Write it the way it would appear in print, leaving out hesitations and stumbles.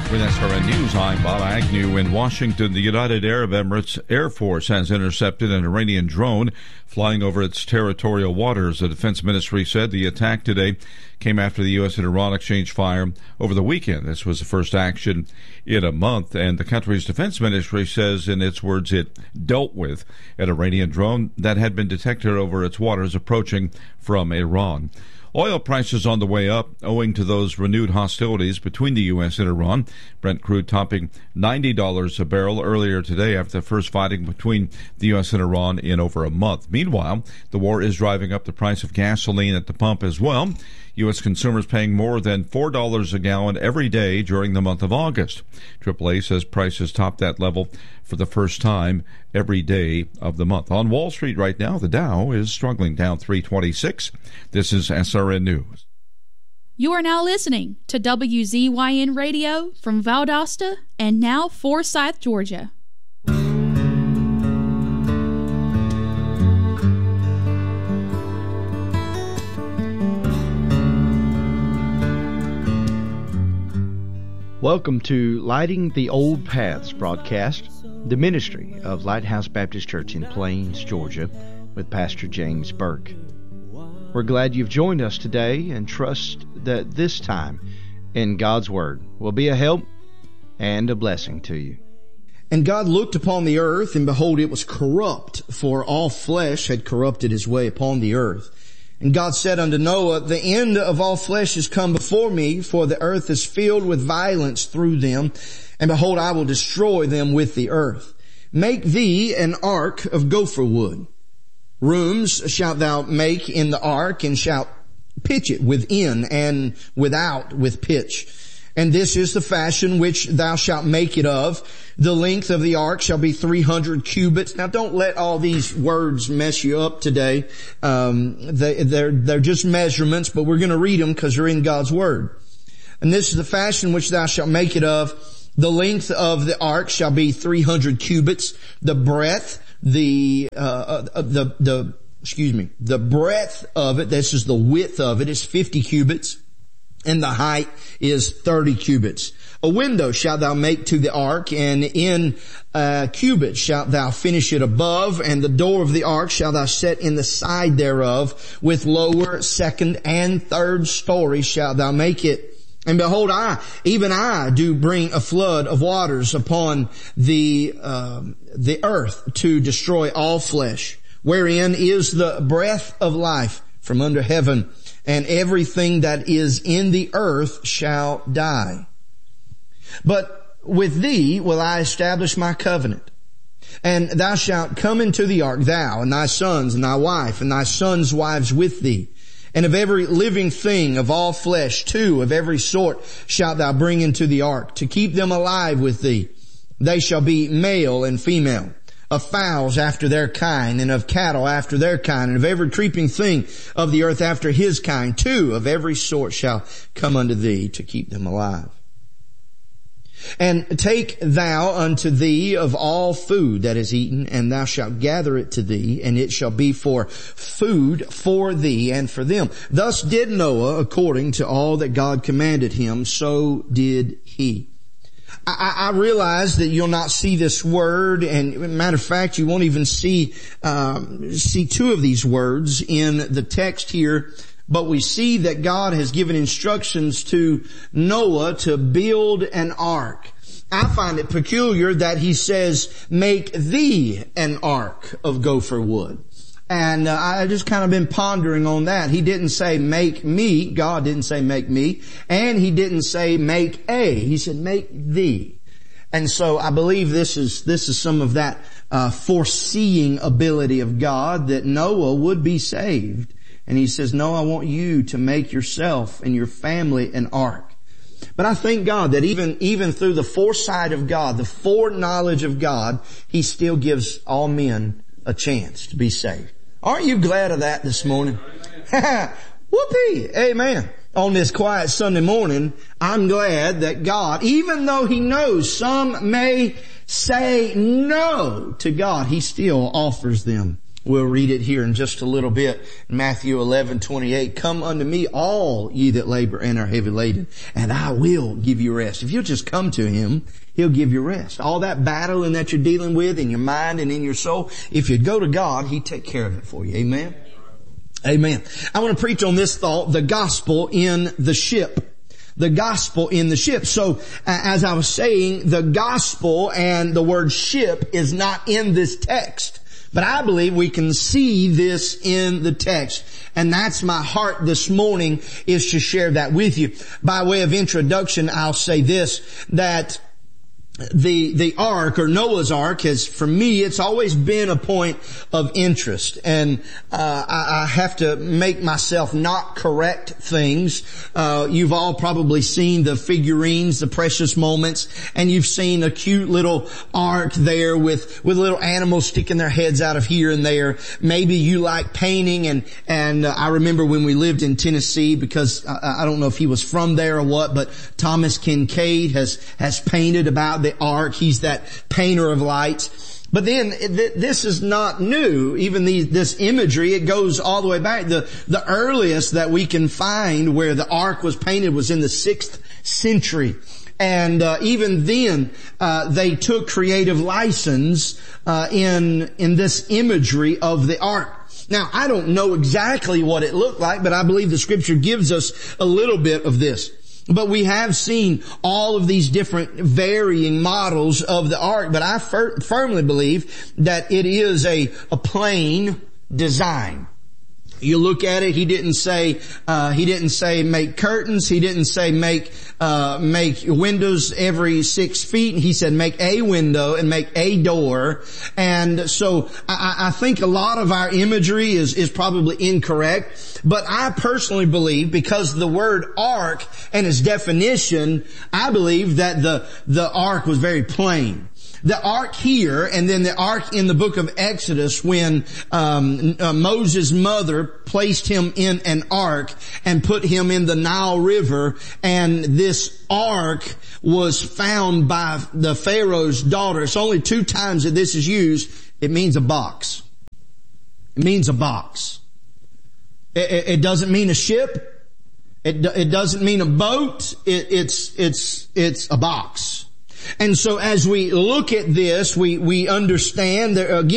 With SRN News, I'm Bob Agnew in Washington. The United Arab Emirates Air Force has intercepted an Iranian drone flying over its territorial waters. The Defense Ministry said the attack today came after the U.S. and Iran exchanged fire over the weekend. This was the first action in a month, and the country's Defense Ministry says, in its words, it dealt with an Iranian drone that had been detected over its waters approaching from Iran. Oil prices on the way up owing to those renewed hostilities between the U.S. and Iran. Brent crude topping $90 a barrel earlier today after the first fighting between the U.S. and Iran in over a month. Meanwhile, the war is driving up the price of gasoline at the pump as well. U.S. consumers paying more than $4 a gallon every day during the month of August. AAA says prices topped that level for the first time every day of the month. On Wall Street right now, the Dow is struggling, down 326. This is SRN News. You are now listening to WZYN Radio from Valdosta and now Forsyth, Georgia. Welcome to Lighting the Old Paths broadcast, the ministry of Lighthouse Baptist Church in Plains, Georgia, with Pastor James Burke. We're glad you've joined us today and trust that this time in God's Word will be a help and a blessing to you. And God looked upon the earth, and behold, it was corrupt, for all flesh had corrupted his way upon the earth. And God said unto Noah, the end of all flesh is come before me, for the earth is filled with violence through them. And behold, I will destroy them with the earth. Make thee an ark of gopher wood. Rooms shalt thou make in the ark, and shalt pitch it within and without with pitch. And this is the fashion which thou shalt make it of. The length of the ark shall be 300 cubits. Now don't let all these words mess you up today. They're just measurements, but we're going to read them because they're in God's Word. And this is the fashion which thou shalt make it of. The length of the ark shall be 300 cubits. The breadth, the breadth of it, this is the width of it, is 50 cubits. And the height is 30 cubits. A window shalt thou make to the ark, and in cubits shalt thou finish it above, and the door of the ark shalt thou set in the side thereof. With lower, second, and third story shalt thou make it. And behold, even I do bring a flood of waters upon the earth to destroy all flesh, wherein is the breath of life from under heaven. And everything that is in the earth shall die. But with thee will I establish my covenant. And thou shalt come into the ark, thou and thy sons and thy wife and thy sons' wives with thee. And of every living thing of all flesh, two of every sort shalt thou bring into the ark, to keep them alive with thee. They shall be male and female. Of fowls after their kind, and of cattle after their kind, and of every creeping thing of the earth after his kind. Two of every sort shall come unto thee, to keep them alive. And take thou unto thee of all food that is eaten, and thou shalt gather it to thee, and it shall be for food for thee and for them. Thus did Noah according to all that God commanded him, so did he. I realize that you'll not see this word, and matter of fact, you won't even see two of these words in the text here, but we see that God has given instructions to Noah to build an ark. I find it peculiar that he says, make thee an ark of gopher wood. And I just kind of been pondering on that. He didn't say make me. God didn't say make me. And he didn't say make a. He said make thee. And so I believe this is some of that foreseeing ability of God, that Noah would be saved. And he says, no, I want you to make yourself and your family an ark. But I thank God that even through the foresight of God, the foreknowledge of God, he still gives all men a chance to be saved. Aren't you glad of that this morning? Whoopee! Amen. On this quiet Sunday morning, I'm glad that God, even though he knows some may say no to God, he still offers them We'll read it here in just a little bit. Matthew 11:28. Come unto me, all ye that labor and are heavy laden, and I will give you rest. If you'll just come to Him, He'll give you rest. All that battling that you're dealing with in your mind and in your soul, if you go to God, He'd take care of it for you. Amen? Amen. I want to preach on this thought, the gospel in the ship. The gospel in the ship. So, as I was saying, the gospel and the word ship is not in this text. But I believe we can see this in the text. And that's my heart this morning, is to share that with you. By way of introduction, I'll say this, that the ark, or Noah's Ark, has, for me, it's always been a point of interest. And I have to make myself not correct things. You've all probably seen the figurines, the Precious Moments, and you've seen a cute little ark there with little animals sticking their heads out of here and there. Maybe you like painting, and I remember when we lived in Tennessee, because I don't know if he was from there or what, but Thomas Kincaid has painted about the ark. He's that painter of lights. But then this is not new. Even this imagery, it goes all the way back. The earliest that we can find where the ark was painted was in the 6th century. And even then, they took creative license in this imagery of the ark. Now, I don't know exactly what it looked like, but I believe the Scripture gives us a little bit of this. But we have seen all of these different varying models of the ark, but I firmly believe that it is a plain design. You look at it, he didn't say make curtains. He didn't say make windows every 6 feet. He said make a window and make a door. And so I think a lot of our imagery is probably incorrect. But I personally believe, because the word ark and its definition, I believe that the ark was very plain. The ark here, and then the ark in the book of Exodus, when Moses' mother placed him in an ark and put him in the Nile River, and this ark was found by the Pharaoh's daughter. It's only 2 times that this is used. It means a box. It means a box. It doesn't mean a ship. It doesn't mean a boat. It's a box. And so as we look at this, we understand that, again,